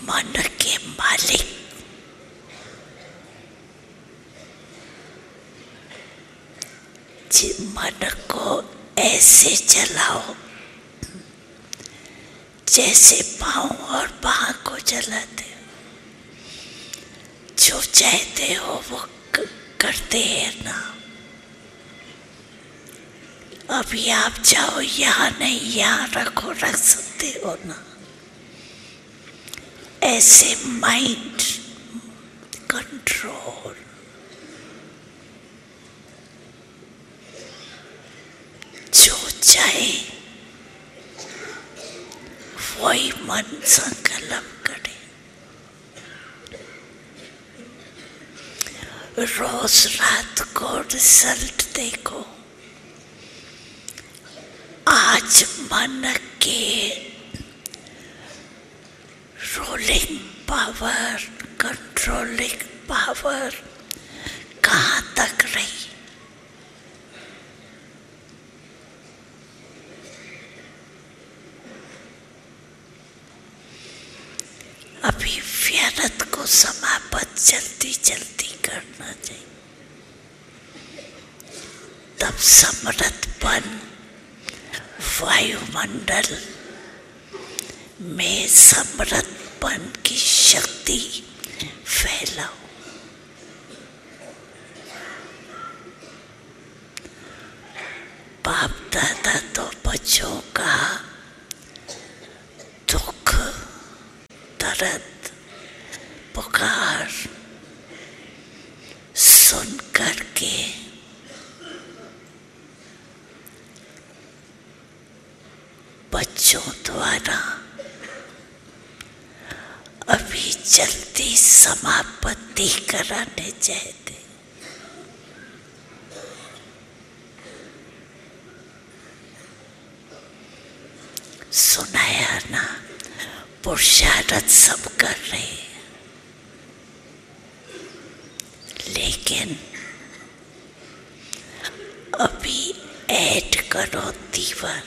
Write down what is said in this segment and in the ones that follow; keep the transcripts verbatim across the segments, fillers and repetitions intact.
मन के मालिक, जिस मन को ऐसे चलाओ जैसे पाँव और बाह को चलाते हो, जो चाहते हो वो करते हैं ना। अभी आप जाओ, यहाँ नहीं यहाँ रखो, रख सकते हो ना। ऐसे माइंड कंट्रोल, जो चाहे वही मन संकल्प करे। रोज रात को रिजल्ट देखो। आज मन के रोलिंग पावर, कंट्रोलिंग पावर कहाँ तक रही? अभी व्यर्थ को समाप्त जल्दी जल्दी करना चाहिए, तब समृद्धपन वायुमंडल में समृद्धपन की शक्ति फैलाओ। बाप दादा तो बच्चों का दुख, दर्द, पुकार सुन करके बच्चों द्वारा अभी जल्दी समापत्ति कराने चाहते। सुनाया ना, पुरुषार्थ सब कर रहे हैं, लेकिन अभी ऐड करो तीवर।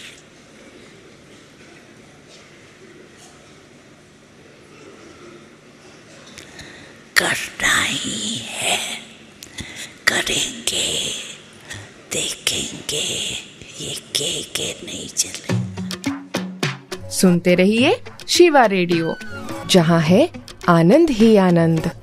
करना ही है, करेंगे, देखेंगे, ये के के नहीं चले। सुनते रहिए शिवा रेडियो, जहाँ है आनंद ही आनंद।